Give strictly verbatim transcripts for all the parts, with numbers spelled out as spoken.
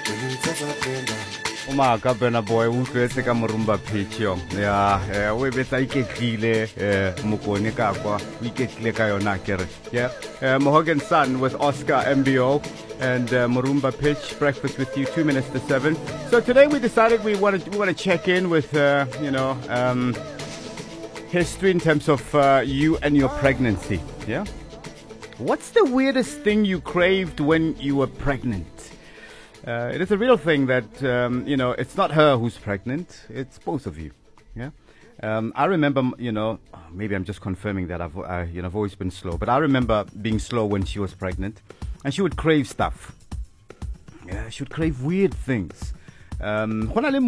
Uma ka bena boy o tletse ka morumba pitch yo ya eh we betsa iketlile eh mokone ka kwa o iketlile ka yona kere yeah uh, Mohogan Sun with Oscar M B O and uh, Morumba Pitch breakfast with you two minutes to seven. So today we decided we wanted we want to check in with uh, you know um history in terms of uh, you and your pregnancy. Yeah, what's the weirdest thing you craved when you were pregnant? Uh, it is a real thing that, um, you know, it's not her who's pregnant, it's both of you, yeah? Um, I remember, you know, maybe I'm just confirming that I've, uh, you know, I've always been slow, but I remember being slow when she was pregnant, and she would crave stuff. Yeah, she would crave weird things. Um, you know,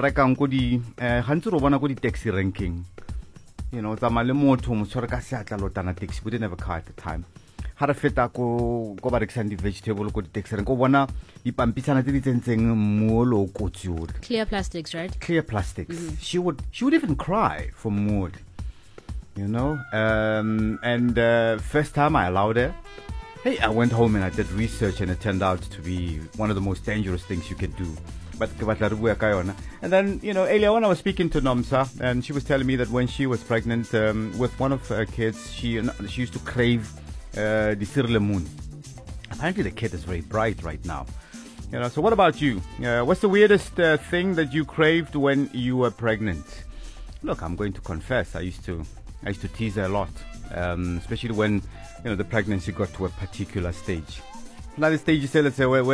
taxi ranking. You know, we didn't have a car at the time. Harafeta ko go ba rekisang vegetable ko di-taxi rank o bona dipampitsana tse di tsentseng moolo o kotsuri. Clear plastics, right? Clear plastics. Mm-hmm. She would she would even cry for mood. You know? Um, and uh, first time I allowed her, hey, I went home and I did research and it turned out to be one of the most dangerous things you can do. But and then, you know, earlier when I was speaking to Nomsa, and she was telling me that when she was pregnant um, with one of her kids, she she used to crave Uh, the Sir Moon. Apparently the kid is very bright right now. You know, so what about you? Uh, what's the weirdest uh, thing that you craved when you were pregnant? Look, I'm going to confess, I used to I used to tease her a lot, um, especially when, you know, the pregnancy got to a particular stage. Now the stage you say, let's say, where, where